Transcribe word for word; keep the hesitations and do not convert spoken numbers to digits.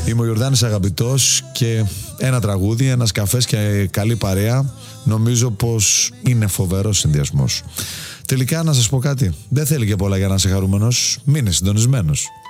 Είμαι ο Ιορδάνης Αγαπητός και ένα τραγούδι, ένας καφές και καλή παρέα νομίζω πως είναι φοβερός συνδυασμός. Τελικά να σας πω κάτι, δεν θέλει και πολλά για να είσαι χαρούμενος, μείνε συντονισμένος.